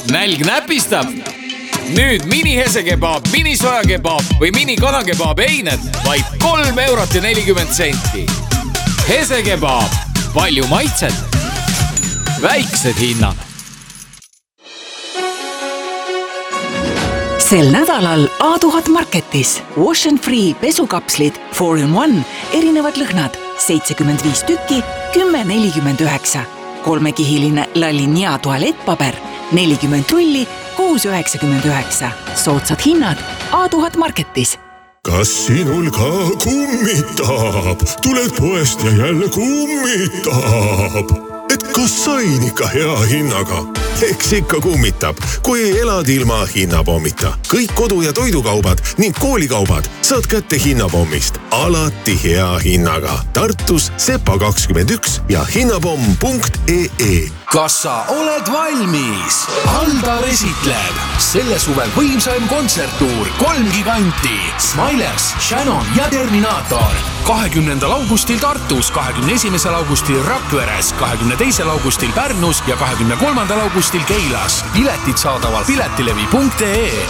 nälg näpistab. Nüüd mini-hesekebaab, mini-sojakebaab või mini-kanakebaab eined vaid 3,40 €. Hesekebaab, palju maitset, väiksed hinnad. Sel nädalal A1000 Marketis Wash and Free pesukapslid 4-in-1 erinevad lõhnad 75 tükki 10,49. Kolmekihiline Lalinia tualettpaber 40 rulli 6,99. Soodsad hinnad A1000 Marketis. Kas sinul ka kummitab? Tuled poest ja jälle kummitab. Et kas sain ikka hea hinnaga? Eks ikka kummitab, kui elad ilma hinnapommita. Kõik kodu- ja toidukaubad ning koolikaubad saad kätte hinnapommist. Alati hea hinnaga. Tartus Sepa 21 ja hinnapomm.ee. Kas sa oled valmis? Aldar esitleb selle suve võimsaim kontserttuur 3 giganti. Smilers, Shannon ja Terminaator. 20. augustil Tartus, 21. augustil Rakveres, 22. augustil Pärnus ja 23. augustil Keilas. Piletid saadaval piletilevi.ee.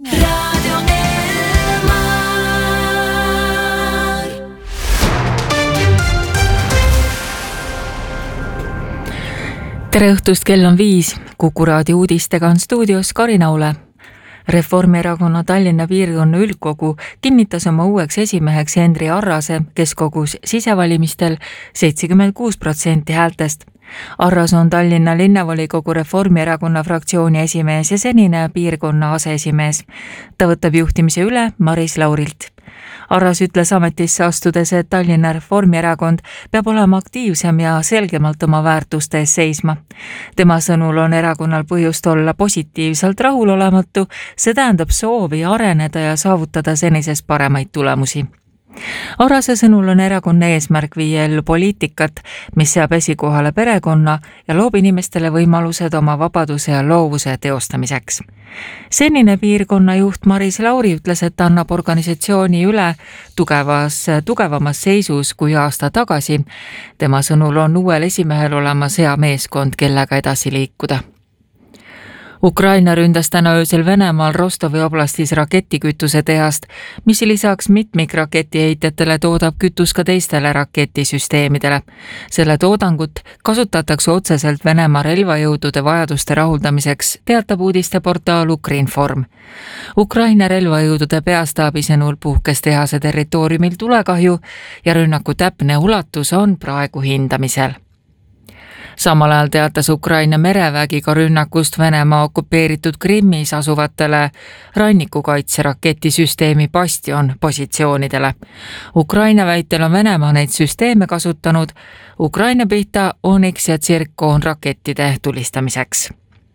Tere õhtust, kell on 5. Kuku raadio uudistega on stuudios Karina Ule. Reformierakonna Tallinna piirkonna üldkogu kinnitas oma uueks esimeheks Henri Arrase, kes kogus sisevalimistel 76% häältest. Arras on Tallinna linnavolikogu Reformierakonna fraktsiooni esimees ja senine piirkonna aseesimees. Ta võtab juhtimise üle Maris Laurilt. Arras ütles ametisse astudes, et Tallinna Reformierakond peab olema aktiivsem ja selgemalt oma väärtuste ees seisma. Tema sõnul on erakonnal põhjust olla positiivselt rahulolematu, see tähendab soovi areneda ja saavutada senisest paremaid tulemusi. Arrase sõnul on erakonna eesmärk viia ellu poliitikat, mis seab esikohale perekonna ja loob inimestele võimalused oma vabaduse ja loovuse teostamiseks. Senine piirkonna juht Maris Lauri ütles, et annab organisatsiooni üle tugevamas seisus kui aasta tagasi. Tema sõnul on uuel esimehel olemas hea meeskond, kellega edasi liikuda. Ukraina ründas täna öösel Venemaal Rostovi oblastis raketikütuse tehast, mis lisaks mitmikraketiheitjatele toodab kütus ka teistele raketisüsteemidele. Selle toodangut kasutatakse otseselt Venemaa relvajõudude vajaduste rahuldamiseks, teatab uudisteportaal Ukrinform. Ukraina relvajõudude peastaabi sõnul puhkes tehase territooriumil tulekahju ja rünnaku täpne ulatus on praegu hindamisel. Samal ajal teatas Ukraina merevägi ka rünnakust Venemaa okupeeritud Krimmis asuvatele rannikukaitse raketisüsteemi Bastion positsioonidele. Ukraina väitel on Venemaa neid süsteeme kasutanud Ukraina pihta Onyx ja Zircon rakettide tulistamiseks.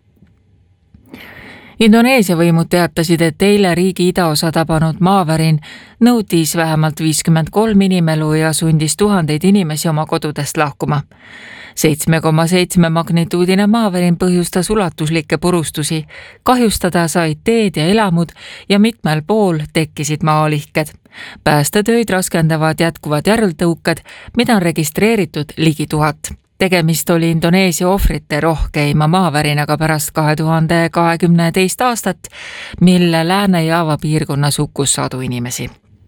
Indoneesia võimud teatasid, et eile riigi idaosa tabanud maavärin nõudis vähemalt 53 inimelu ja sundis tuhandeid inimesi oma kodudest lahkuma. 7,7 magnituudine maavärin põhjustas ulatuslikke purustusi, kahjustada said teed ja elamud ja mitmel pool tekkisid maalihked. Päästetöid raskendavad jätkuvad järeltõuked, mida on registreeritud ligi 1000. Tegemist oli Indoneesia ohvrite rohkeima maavärinaga pärast 2022 aastat, mille Lääne-Jaava piirkonnas hukkus sadu inimesi.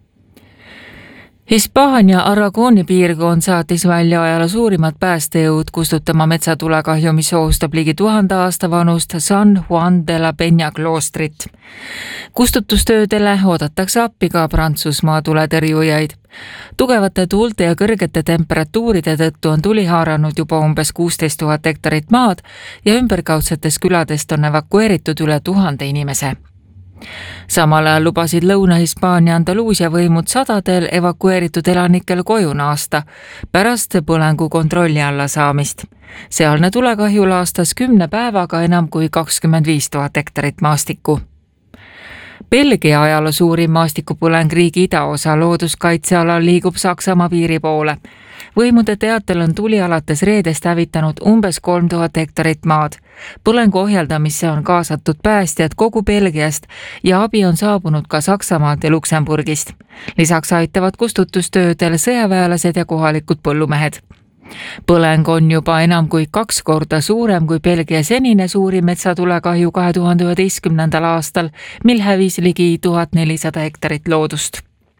Hispaania Aragoni piirkond saatis välja ajaloo suurimad päästejõud kustutama metsatulekahju, mis ohustab ligi 1000 aasta vanust San Juan de la Peña kloostrit. Kustutustöödele oodatakse appi ka Prantsusmaa tuletõrjujaid. Tugevate tuulte ja kõrgete temperatuuride tõttu on tuli haaranud juba umbes 16 000 hektarit maad ja ümberkaudsetest küladest on evakueeritud üle 1000 inimese. Samal ajal lubasid Lõuna-Hispaania Andaluusia võimud sadadel evakueeritud elanikel koju naasta pärast põlengu kontrolli alla saamist. Sealne tulekahju laastas 10 päevaga enam kui 25 000 hektarit maastikku. Belgia ajaloo suurim maastikupõleng riigi idaosa looduskaitsealal liigub Saksamaa piiri poole. Võimude teatel on tuli alates reedest hävitanud umbes 3000 hektarit maad. Põlengu ohjeldamisse on kaasatud päästjad kogu Belgiast ja abi on saabunud ka Saksamaalt ja Luksemburgist. Lisaks aitavad kustutustöödel sõjaväelased ja kohalikud põllumehed. Põleng on juba enam kui 2 korda suurem kui Belgia senine suurim metsatulekahju 2011. aastal, mil hävis ligi 1400 hektarit loodust.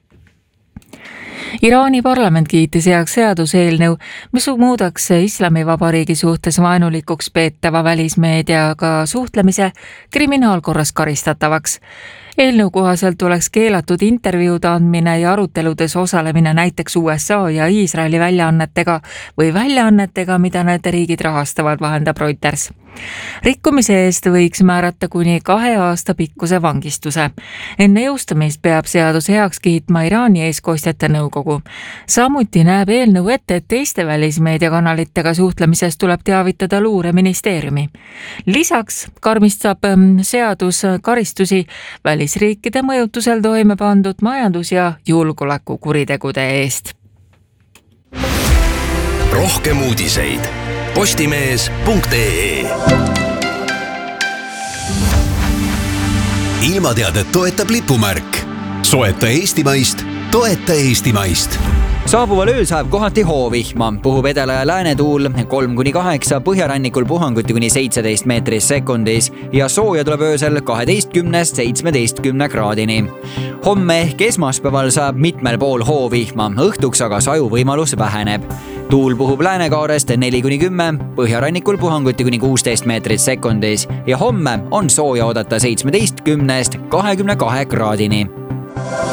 Iraani parlament kiitis heaks seaduseelnõu, mis muudaks Islamivabariigi suhtes vaenulikuks peetava välismeediaga suhtlemise kriminaalkorras karistatavaks. Eelnõu kohaselt oleks keelatud intervjuude andmine ja aruteludes osalemine näiteks USA ja Iisraeli väljaannetega või väljaannetega, mida need riigid rahastavad, vahendab Reuters. Rikkumise eest võiks määrata kuni 2 aasta pikkuse vangistuse. Enne jõustamist peab seaduse heaks kiitma Iraani eeskostjate nõukogu. Samuti näeb eelnõu ette, et teiste välismeediakanalitega suhtlemisest tuleb teavitada luureministeeriumi. Lisaks karmistab seadus karistusi välisriikide mõjutusel toime pandud majandus- ja julgeolekukuritegude eest. Rohkem uudiseid postimees.ee. Ilmateadet toetab lipumärk. Soeta eestimaist, toeta eestimaist. Saabuval ööl saab kohati hoovihma, puhub edela- ja läänetuul 3-8, põhjarannikul puhanguti kuni 17 meetris sekundis ja sooja tuleb öösel 12-17 kraadini. Homme ehk esmaspäeval saab mitmel pool hoovihma, õhtuks aga saju võimalus väheneb. Tuul puhub läänekaarest 4-10, põhjarannikul puhanguti kuni 16 meetrit sekundis ja homme on sooja oodata 17-22 kraadini.